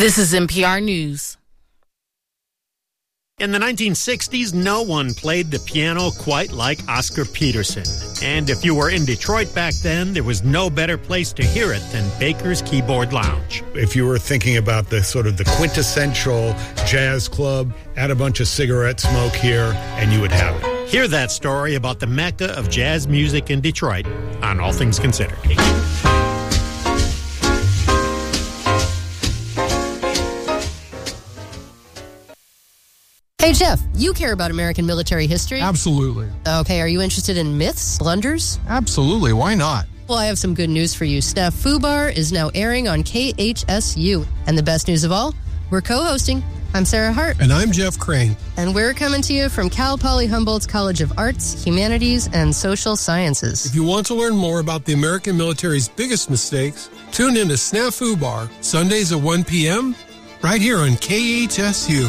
This is NPR News. In the 1960s, no one played the piano quite like Oscar Peterson. And if you were in Detroit back then, there was no better place to hear it than Baker's Keyboard Lounge. If you were thinking about the sort of the quintessential jazz club, add a bunch of cigarette smoke here, and you would have it. Hear that story about the Mecca of jazz music in Detroit on All Things Considered. Hey, Jeff, you care about American military history? Absolutely. Okay, are you interested in myths, blunders? Absolutely. Why not? Well, I have some good news for you. Steph Fubar is now airing on KHSU. And the best news of all, we're co-hosting. I'm Sarah Hart. And I'm Jeff Crane. And we're coming to you from Cal Poly Humboldt's College of Arts, Humanities, and Social Sciences. If you want to learn more about the American military's biggest mistakes, tune in to Snafu Bar, Sundays at 1 p.m., right here on KHSU.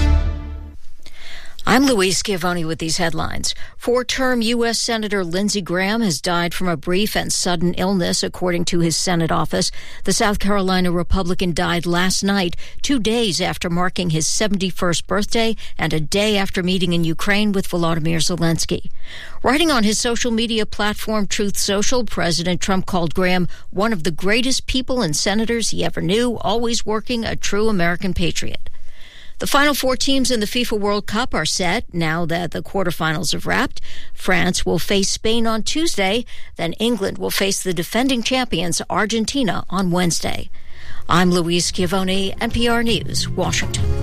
I'm Louise Schiavone with these headlines. Four-term U.S. Senator Lindsey Graham has died from a brief and sudden illness, according to his Senate office. The South Carolina Republican died last night, 2 days after marking his 71st birthday and a day after meeting in Ukraine with Volodymyr Zelensky. Writing on his social media platform, Truth Social, President Trump called Graham one of the greatest people and senators he ever knew, always working, a true American patriot. The final four teams in the FIFA World Cup are set now that the quarterfinals have wrapped. France will face Spain on Tuesday. Then England will face the defending champions Argentina on Wednesday. I'm Louise Schiavone, NPR News, Washington.